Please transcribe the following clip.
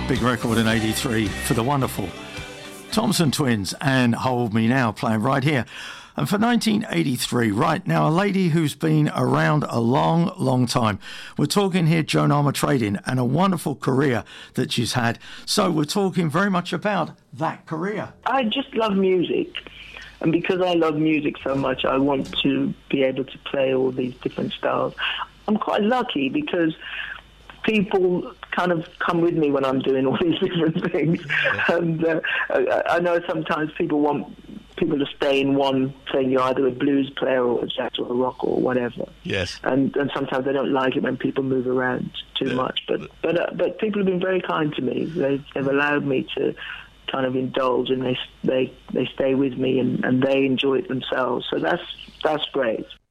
Big record in 83 for the wonderful Thompson Twins and Hold Me Now, playing right here. And for 1983, right now, a lady who's been around a long, long time. We're talking here Joan Armatrading and a wonderful career that she's had. So we're talking very much about that career. I just love music. And because I love music so much, I want to be able to play all these different styles. I'm quite lucky because people kind of come with me when I'm doing all these different things. And I know sometimes people want people to stay in one thing. You're either a blues player or a jazz or a rock or whatever. Yes. And sometimes they don't like it when people move around too much. But people have been very kind to me. They've allowed me to kind of indulge, and they stay with me, and they enjoy it themselves. So that's great.